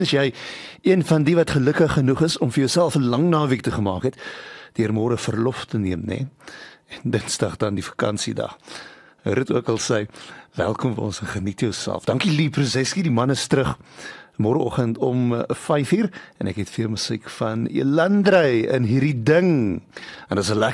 Is jy een van die wat gelukkig genoeg is om vir jouself 'n lang naweek te gemaak het, deur môre verlof te neem, né? En Dinsdag dan die vakansiedag. Rit ook al sê, welkom vir ons en geniet jouself. Dankie Lee Prozeski, die man is terug môreoggend om 5:00 en ek het veel musiek van Elandrey in hierdie ding. En dis 'n